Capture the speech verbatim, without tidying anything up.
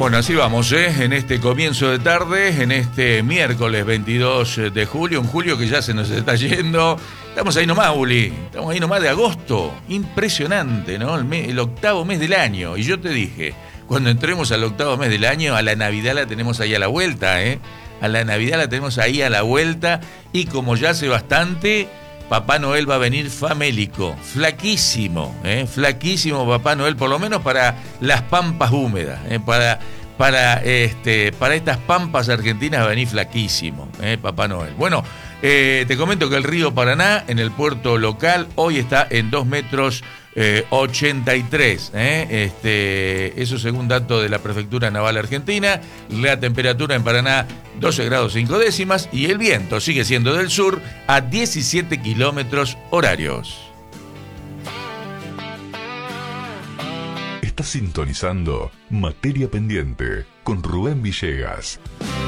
Bueno, así vamos, ¿eh? En este comienzo de tarde, en este miércoles veintidós de julio, un julio que ya se nos está yendo. Estamos ahí nomás, Uli, estamos ahí nomás de agosto. Impresionante, ¿no? El, mes, el octavo mes del año. Y yo te dije, cuando entremos al octavo mes del año, a la Navidad la tenemos ahí a la vuelta, ¿eh? A la Navidad la tenemos ahí a la vuelta. Y como ya hace bastante, Papá Noel va a venir famélico, flaquísimo, ¿eh? Flaquísimo Papá Noel, por lo menos para las pampas húmedas, ¿eh? para, para, este, para estas pampas argentinas va a venir flaquísimo, ¿eh? Papá Noel. Bueno, eh, te comento que el río Paraná, en el puerto local, hoy está en dos metros eh, ochenta y tres, ¿eh? este, eso según datos de la Prefectura Naval Argentina. La temperatura en Paraná, doce grados cinco décimas, y el viento sigue siendo del sur a diecisiete kilómetros horarios. Estás sintonizando Materia Pendiente con Rubén Villegas.